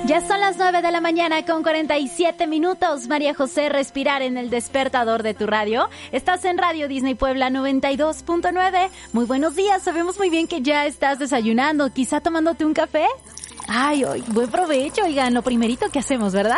Ya son las 9 de la mañana con 47 minutos. María José, respirar en el despertador de tu radio. Estás en Radio Disney Puebla 92.9. Muy buenos días. Sabemos muy bien que ya estás desayunando, quizá tomándote un café. Ay, buen provecho, oigan, lo primerito que hacemos, ¿verdad?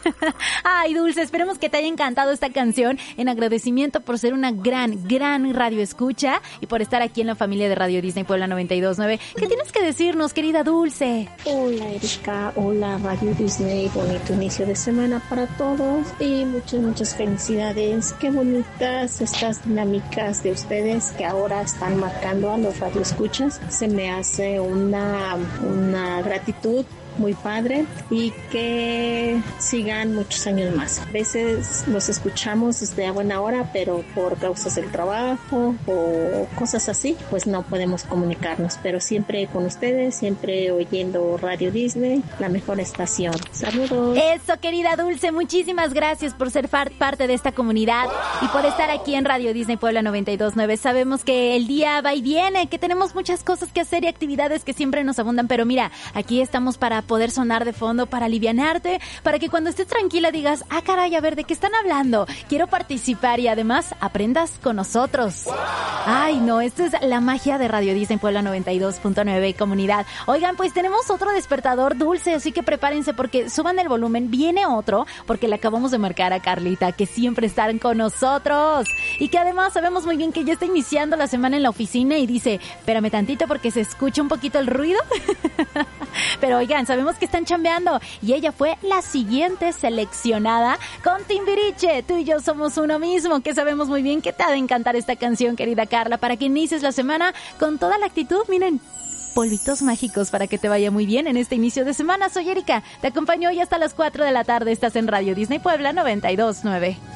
Ay, Dulce, esperemos que te haya encantado esta canción en agradecimiento por ser una gran radio escucha y por estar aquí en la familia de Radio Disney Puebla 92.9. ¿Qué tienes que decirnos, querida Dulce? Hola, Erika, hola, Radio Disney, bonito inicio de semana para todos y muchas felicidades. Qué bonitas estas dinámicas de ustedes que ahora están marcando a los radioescuchas. Se me hace una gratitud muy padre y que sigan muchos años más. A veces los escuchamos desde a buena hora, pero por causas del trabajo o cosas así, pues no podemos comunicarnos, pero siempre con ustedes, siempre oyendo Radio Disney, la mejor estación. Saludos. Eso, querida Dulce, muchísimas gracias por ser parte de esta comunidad y por estar aquí en Radio Disney Puebla 92.9. Sabemos que el día va y viene, que tenemos muchas cosas que hacer y actividades que siempre nos abundan, pero mira, aquí estamos para poder sonar de fondo, para alivianarte, para que cuando estés tranquila digas, ah, caray, a ver, ¿de qué están hablando? Quiero participar y además aprendas con nosotros. Ay, no, esto es la magia de Radio Disney Puebla 92.9 comunidad. Oigan, pues tenemos otro despertador Dulce, así que prepárense porque suban el volumen, viene otro, porque le acabamos de marcar a Carlita, que siempre están con nosotros y que además sabemos muy bien que ya está iniciando la semana en la oficina y dice, espérame tantito porque se escucha un poquito el ruido. Pero oigan, sabemos que están chambeando y ella fue la siguiente seleccionada con Timbiriche. Tú y yo somos uno mismo, que sabemos muy bien que te ha de encantar esta canción, querida Carla, para que inicies la semana con toda la actitud. Miren, polvitos mágicos para que te vaya muy bien en este inicio de semana. Soy Erika, te acompaño hoy hasta las 4 de la tarde. Estás en Radio Disney Puebla 92.9.